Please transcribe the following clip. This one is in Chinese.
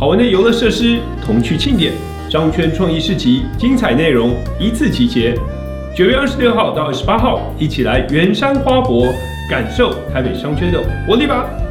好玩的游乐设施、童趣庆典、商圈创意市集，精彩内容一次集结。9月26号到28号，一起来圆山花博，感受台北商圈的活力吧！